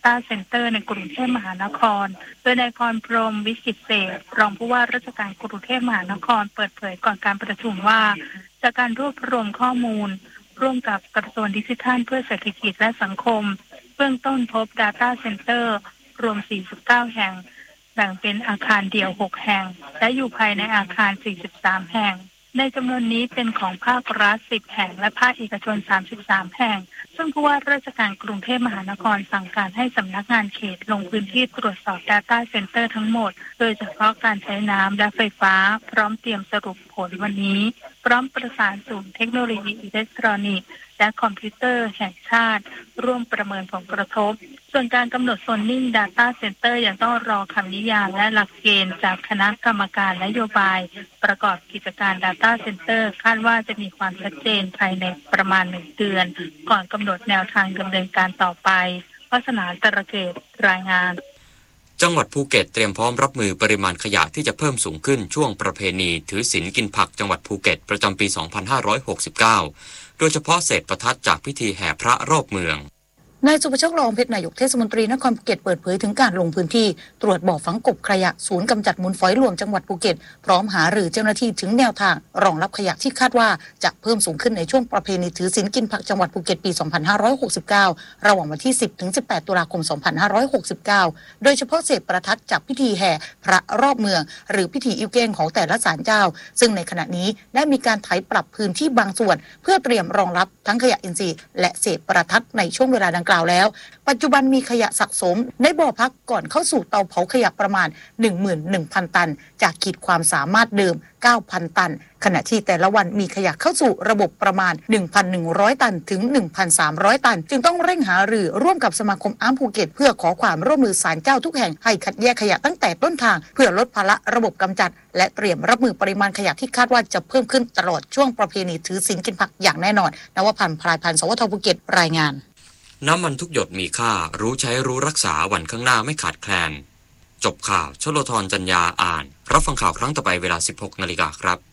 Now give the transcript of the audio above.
Data Center ในกรุงเทพมหานครโดยนายพรพรหมวิจิตรเศรษฐ์รองผู้ว่าราชการกรุงเทพมหานครเปิดเผยก่อนการประชุมว่าจากการรวบรวมข้อมูลร่วมกับกระทรวงดิจิทัลเพื่อเศรษฐกิจและสังคมเบื้องต้นพบ Data Center รวม 49 แห่งแบ่งเป็นอาคารเดี่ยว 6 แห่งและอยู่ภายในอาคาร 43 แห่งในจำนวนนี้เป็นของภาครัฐ 10 แห่งและภาคเอกชน 33 แห่งซึ่งผู้ว่าราชการกรุงเทพมหานครสั่งการให้สำนักงานเขตลงพื้นที่ตรวจสอบ Data Center ทั้งหมดโดยเฉพาะการใช้น้ำและไฟฟ้าพร้อมเตรียมสรุปผลวันนี้พร้อมประสานศูนย์เทคโนโลยีอิเล็กทรอนิกส์และคอมพิวเตอร์แห่งชาติร่วมประเมินผลกระทบส่วนการกำหนดโซนนิ่ง Data Center ยังต้องรอคำนิยามและหลักเกณฑ์จากคณะกรรมการนโยบายประกอบกิจการ Data Center คาดว่าจะมีความชัดเจนภายในประมาณ1 เดือนก่อนกำหนดแนวทางดำเนินการต่อไปวาสนาตระเกตรายงานจังหวัดภูเก็ตเตรียมพร้อมรับมือปริมาณขยะที่จะเพิ่มสูงขึ้นช่วงประเพณีถือศีลกินผักจังหวัดภูเก็ตประจำปี 2569 โดยเฉพาะเศษประทัดจากพิธีแห่พระรอบเมืองนายสุภโชค รองเพชรนายกเทศมนตรีนครภูเก็ตเปิดเผยถึงการลงพื้นที่ตรวจบ่อฝังกบขยะศูนย์กำจัดมูลฝอยรวมจังหวัดภูเก็ตพร้อมหารือเจ้าหน้าที่ถึงแนวทางรองรับขยะที่คาดว่าจะเพิ่มสูงขึ้นในช่วงประเพณีถือศีลกินผักจังหวัดภูเก็ตปี 2569 ระหว่างวันที่ 10 ถึง 18 ตุลาคม 2569 โดยเฉพาะเศษประทัดจากพิธีแห่พระรอบเมืองหรือพิธีอิ้วเก้งของแต่ละศาลเจ้าซึ่งในขณะนี้ได้มีการไถปรับพื้นที่บางส่วนเพื่อเตรียมรองรับทั้งขยะอินทรีย์และเศษประทัดในช่วงเวลาดังกล่าวแล้วปัจจุบันมีขยะสะสมในบ่อพักก่อนเข้าสู่เตาเผาขยะประมาณ 11,000 ตันจากขีดความสามารถเดิม 9,000 ตันขณะที่แต่ละวันมีขยะเข้าสู่ระบบประมาณ 1,100 ตันถึง 1,300 ตันจึงต้องเร่งหารือร่วมกับสมาคมอาร์มภูเก็ตเพื่อขอความร่วมมือศาลเจ้าทุกแห่งให้คัดแยกขยะตั้งแต่ต้นทางเพื่อลดภาระระบบกำจัดและเตรียมรับมือปริมาณขยะที่คาดว่าจะเพิ่มขึ้นตลอดช่วงประเพณีถือศีลกินผักอย่างแน่นอนนวพันธ์ พลายพันธ์ สวทภูเก็ตรายงานน้ำมันทุกหยดมีค่ารู้ใช้รู้รักษาวันข้างหน้าไม่ขาดแคลนจบข่าวชลธรจัญญาอ่านรับฟังข่าวครั้งต่อไปเวลา 16 นาฬิกาครับ